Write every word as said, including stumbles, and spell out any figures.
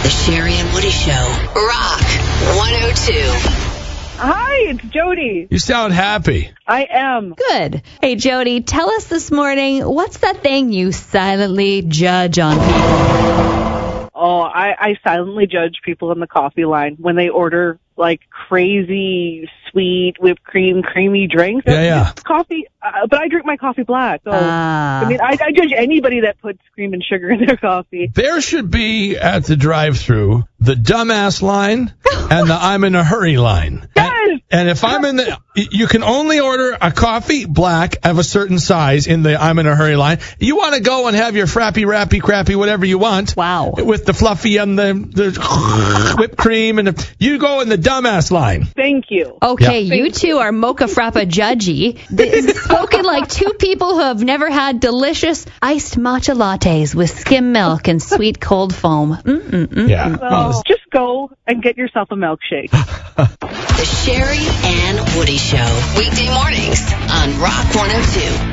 The Sherry and Woody Show. Rock one oh two. Hi, it's Jody. You sound happy. I am. Good. Hey, Jody, tell us this morning, what's that thing you silently judge on people? Oh, I, I silently judge people in the coffee line when they order, like, crazy, sweet, whipped cream, creamy drinks. Yeah, yeah. It's coffee, uh, but I drink my coffee black. So, Ah. I mean, I, I judge anybody that puts cream and sugar in their coffee. There should be at the drive-thru the dumbass line and the I'm in a hurry line. Yes! And, and if I'm in the, you can only order a coffee black of a certain size in the I'm in a hurry line. You want to go and have your frappy, rappy, crappy, whatever you want. Wow. With the fluffy and the, the whipped cream and the, you go in the dumbass line. Thank you. Okay, Yeah. you two are mocha frappa judgy. Th- Spoken like two people who have never had delicious iced matcha lattes with skim milk and sweet cold foam. Mm-mm-mm. Yeah. Well, just go and get yourself a milkshake. The Sherry and Woody Show. Weekday mornings on Rock one oh two.